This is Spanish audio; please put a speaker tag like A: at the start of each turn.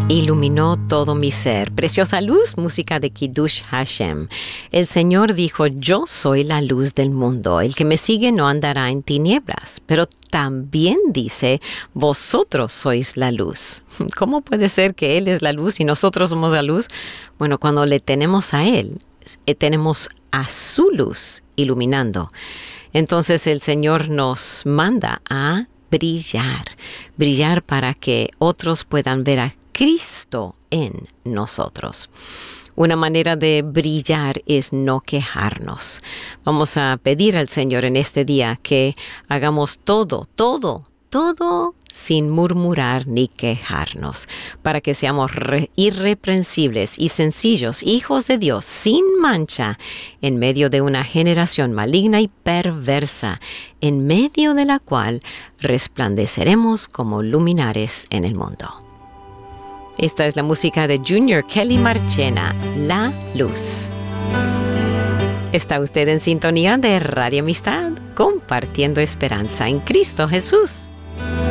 A: Iluminó todo mi ser. Preciosa luz, música de Kiddush Hashem. El Señor dijo, yo soy la luz del mundo. El que me sigue no andará en tinieblas. Pero también dice, vosotros sois la luz. ¿Cómo puede ser que Él es la luz y nosotros somos la luz? Bueno, cuando le tenemos a Él, tenemos a su luz iluminando. Entonces el Señor nos manda a brillar para que otros puedan ver a Cristo en nosotros. Una manera de brillar es no quejarnos. Vamos a pedir al Señor en este día que hagamos todo sin murmurar ni quejarnos, para que seamos irreprensibles y sencillos, hijos de Dios, sin mancha, en medio de una generación maligna y perversa, en medio de la cual resplandeceremos como luminares en el mundo. Esta es la música de Junior Kelly Marchena, La Luz. Está usted en sintonía de Radio Amistad, compartiendo esperanza en Cristo Jesús.